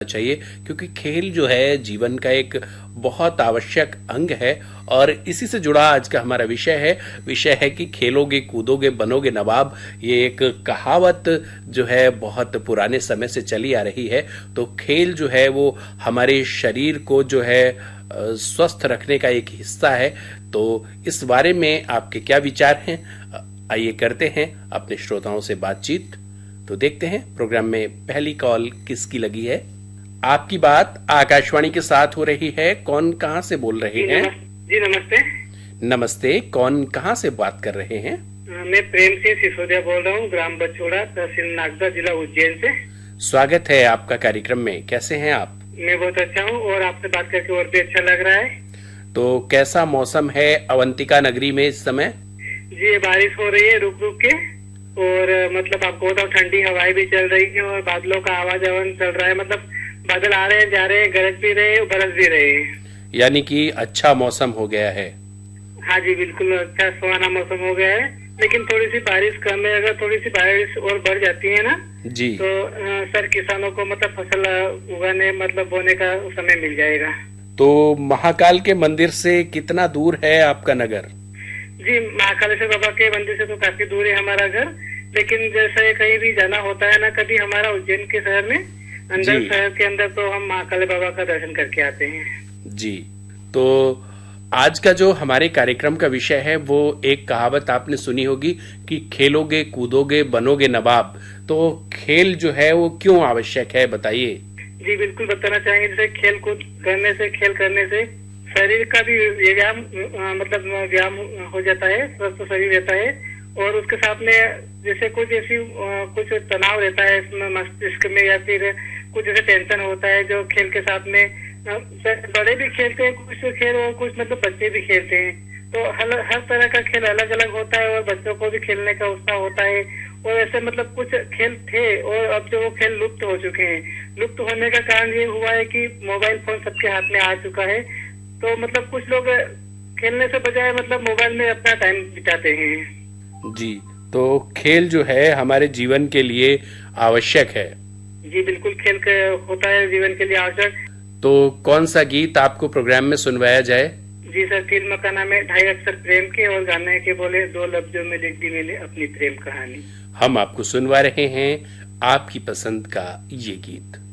चाहिए, क्योंकि खेल जो है जीवन का एक बहुत आवश्यक अंग है। और इसी से जुड़ा आज का हमारा विषय है कि खेलोगे कूदोगे बनोगे नवाब। ये एक कहावत जो है बहुत पुराने समय से चली आ रही है। तो खेल जो है वो हमारे शरीर को जो है स्वस्थ रखने का एक हिस्सा है। तो इस बारे में आपके क्या विचार हैं? आइए करते हैं अपने श्रोताओं से बातचीत। तो देखते हैं प्रोग्राम में पहली कॉल किसकी लगी है। आपकी बात आकाशवाणी के साथ हो रही है। कौन कहां से बोल रहे हैं? जी नमस्ते। नमस्ते, कौन कहां से बात कर रहे हैं? मैं प्रेम सिंह सिसोदिया बोल रहा हूँ, ग्राम बछोड़ा, तहसील नागदा, जिला उज्जैन से। स्वागत है आपका कार्यक्रम में। कैसे हैं आप? मैं बहुत अच्छा हूँ और आपसे बात करके और भी अच्छा लग रहा है। तो कैसा मौसम है अवंतिका नगरी में इस समय? जी बारिश हो रही है रुक रुक के, और मतलब आपको बताओ ठंडी हवाएं भी चल रही है और बादलों का आवाजावन चल रहा है। मतलब बादल आ रहे हैं जा रहे हैं, गरज भी रहे हैं बरस भी रहे हैं। यानी कि अच्छा मौसम हो गया है। हाँ जी बिल्कुल अच्छा सुहाना मौसम हो गया है, लेकिन थोड़ी सी बारिश कम है। अगर थोड़ी सी बारिश और बढ़ जाती है ना जी तो सर किसानों को मतलब फसल उगाने मतलब बोने का समय मिल जाएगा। तो महाकाल के मंदिर से कितना दूर है आपका नगर? जी महाकालेश्वर बाबा के मंदिर से तो काफी दूर है हमारा घर, लेकिन जैसे कहीं भी जाना होता है ना, कभी हमारा उज्जैन के शहर में अंदर शहर के अंदर तो हम महाकाल बाबा का दर्शन करके आते हैं। जी तो आज का जो हमारे कार्यक्रम का विषय है वो एक कहावत आपने सुनी होगी कि खेलोगे कूदोगे बनोगे नवाब। तो खेल जो है वो क्यों आवश्यक है, बताइए। जी बिल्कुल बताना चाहेंगे। जैसे खेल कूद करने से खेल करने से शरीर का भी व्यायाम मतलब व्यायाम हो जाता है, स्वस्थ शरीर रहता है। और उसके साथ में जैसे कुछ ऐसी कुछ तनाव रहता है इसमें मस्तिष्क में, या फिर कुछ ऐसे टेंशन होता है जो खेल के साथ में बड़े भी खेलते हैं कुछ खेल, और कुछ मतलब बच्चे भी खेलते हैं। तो हर तरह का खेल अलग अलग होता है और बच्चों को भी खेलने का उत्साह होता है। और ऐसे मतलब कुछ खेल थे और अब जो वो खेल लुप्त हो चुके हैं। लुप्त होने का कारण ये हुआ है कि मोबाइल फोन सबके हाथ में आ चुका है। तो मतलब कुछ लोग खेलने से बजाय मतलब मोबाइल में अपना टाइम बिताते हैं। जी तो खेल जो है हमारे जीवन के लिए आवश्यक है। जी बिल्कुल खेल होता है जीवन के लिए आवश्यक। तो कौन सा गीत आपको प्रोग्राम में सुनवाया जाए? जी सर, फिल्म का नाम है ढाई अक्षर प्रेम के, और गाने के बोले दो लफ्जों में लिख दी मैंने अपनी प्रेम कहानी। हम आपको सुनवा रहे हैं आपकी पसंद का ये गीत।